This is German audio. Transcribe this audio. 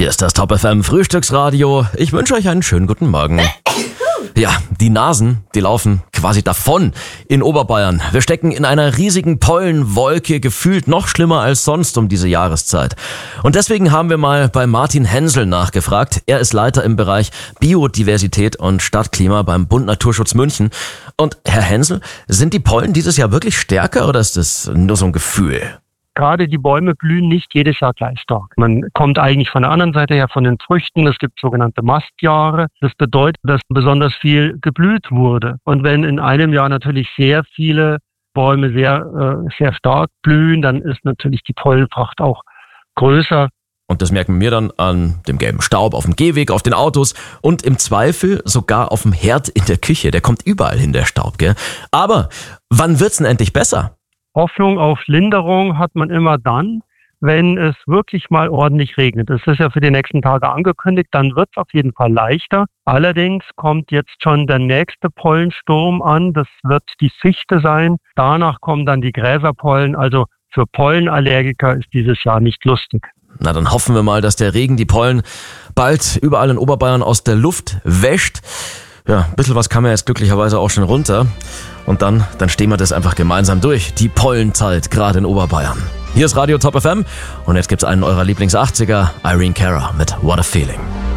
Hier ist das Top FM Frühstücksradio. Ich wünsche euch einen schönen guten Morgen. Ja, die Nasen, die laufen quasi davon in Oberbayern. Wir stecken in einer riesigen Pollenwolke, gefühlt noch schlimmer als sonst um diese Jahreszeit. Und deswegen haben wir mal bei Martin Hensel nachgefragt. Er ist Leiter im Bereich Biodiversität und Stadtklima beim Bund Naturschutz München. Und Herr Hensel, sind die Pollen dieses Jahr wirklich stärker oder ist das nur so ein Gefühl? Gerade die Bäume blühen nicht jedes Jahr gleich stark. Man kommt eigentlich von der anderen Seite her, von den Früchten. Es gibt sogenannte Mastjahre. Das bedeutet, dass besonders viel geblüht wurde. Und wenn in einem Jahr natürlich sehr viele Bäume sehr stark blühen, dann ist natürlich die Pollenpracht auch größer. Und das merken wir dann an dem gelben Staub auf dem Gehweg, auf den Autos und im Zweifel sogar auf dem Herd in der Küche. Der kommt überall hin, der Staub, gell? Aber wann wird's denn endlich besser? Hoffnung auf Linderung hat man immer dann, wenn es wirklich mal ordentlich regnet. Das ist ja für die nächsten Tage angekündigt, dann wird es auf jeden Fall leichter. Allerdings kommt jetzt schon der nächste Pollensturm an, das wird die Fichte sein. Danach kommen dann die Gräserpollen, also für Pollenallergiker ist dieses Jahr nicht lustig. Na, dann hoffen wir mal, dass der Regen die Pollen bald überall in Oberbayern aus der Luft wäscht. Ja, ein bisschen was kam ja jetzt glücklicherweise auch schon runter. Und dann stehen wir das einfach gemeinsam durch. Die Pollenzeit, gerade in Oberbayern. Hier ist Radio Top FM und jetzt gibt's einen eurer Lieblings-80er, Irene Cara mit What a Feeling.